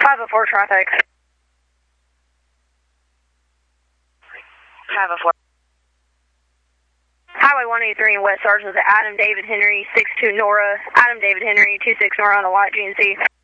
504 traffic. 504. Highway 183 in West Sargent, Adam David Henry, 62 Nora. Adam David Henry, 26 Nora on the white GNC.